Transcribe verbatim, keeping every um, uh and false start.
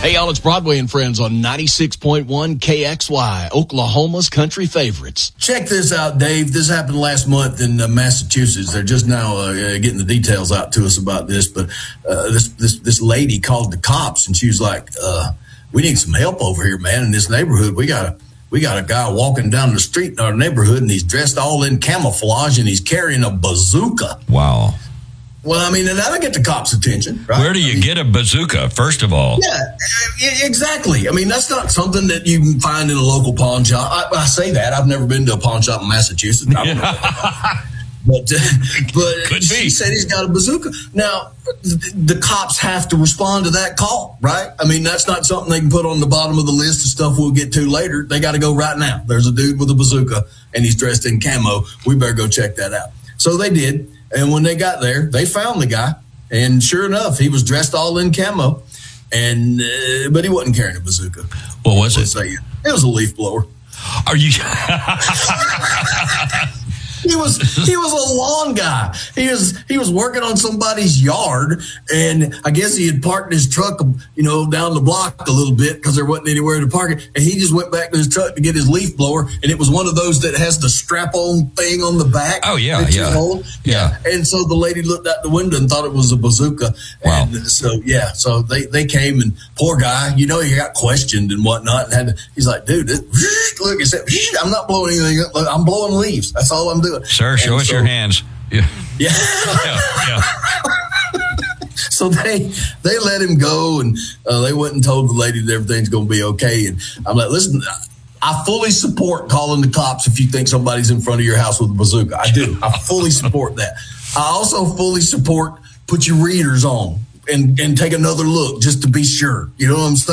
Hey, y'all, it's Broadway and Friends on ninety-six point one K X Y, Oklahoma's country favorites. Check this out, Dave. This happened last month in uh, Massachusetts. They're just now uh, getting the details out to us about this, but uh, this, this this lady called the cops, and she was like, uh, we need some help over here, man, in this neighborhood. We got a, we got a guy walking down the street in our neighborhood, and he's dressed all in camouflage, and he's carrying a bazooka. Wow. Well, I mean, that'll get the cops' attention, right? Where do you I mean, get a bazooka, first of all? Yeah, exactly. I mean, that's not something that you can find in a local pawn shop. I, I say that. I've never been to a pawn shop in Massachusetts. I don't know. But, but Could she be. said he's got a bazooka. Now, the, the cops have to respond to that call, right? I mean, that's not something they can put on the bottom of the list of stuff we'll get to later. They got to go right now. There's a dude with a bazooka, and he's dressed in camo. We better go check that out. So they did. And when they got there, they found the guy. And sure enough, he was dressed all in camo. And uh, but he wasn't carrying a bazooka. What was it? Say, it was a leaf blower. Are you... He was he was a lawn guy. He was he was working on somebody's yard, and I guess he had parked his truck, you know, down the block a little bit because there wasn't anywhere to park it. And he just went back to his truck to get his leaf blower, and it was one of those that has the strap-on thing on the back. Oh yeah, that you yeah, hold. yeah. And so the lady looked out the window and thought it was a bazooka. Wow. And so yeah, so they, they came, and poor guy, you know, he got questioned and whatnot, and had to, he's like, dude, this, look, he said, I'm not blowing anything up. Look, I'm blowing leaves. That's all I'm doing. Sir, show and us so, your hands. Yeah. Yeah. yeah, yeah. So they they let him go, and uh, they went and told the lady that everything's going to be okay. And I'm like, listen, I fully support calling the cops if you think somebody's in front of your house with a bazooka. I do. I fully support that. I also fully support put your readers on and, and take another look just to be sure. You know what I'm saying?